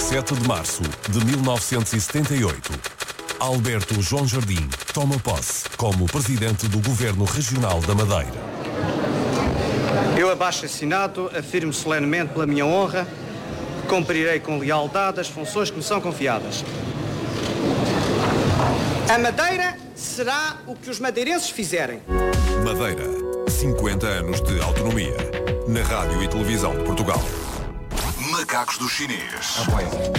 7 de março de 1978, Alberto João Jardim toma posse como Presidente do Governo Regional da Madeira. Eu, abaixo assinado, afirmo solenemente pela minha honra que cumprirei com lealdade as funções que me são confiadas. A Madeira será o que os madeirenses fizerem. Madeira, 50 anos de autonomia. Na Rádio e Televisão de Portugal. Macacos do Chinês.